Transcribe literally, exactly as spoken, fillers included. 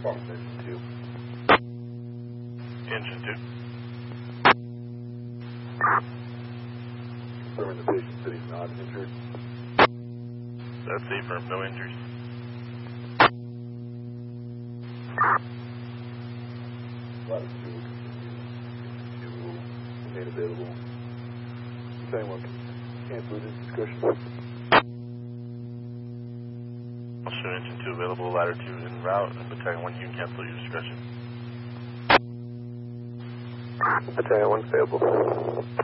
Engine two. Engine two. Confirming the patient that he's not injured. That's a firm, no injuries. Latitude continue to remain available. If anyone can cancel his discretion. I'll show engine two available, ladder two en route, and battalion one, you can cancel your discretion. Battalion one available.